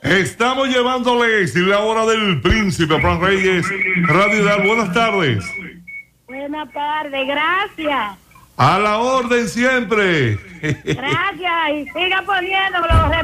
Estamos llevándoles la hora del príncipe, Fran Reyes, Radio Ideal. Buenas tardes. Buenas tardes, gracias. A la orden siempre. Gracias, y siga poniendo los